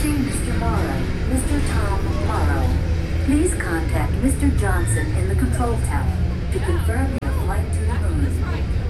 Reaching Mr. Morrow. Mr. Tom Morrow. Please contact Mr. Johnson in the control tower to confirm your flight to the moon.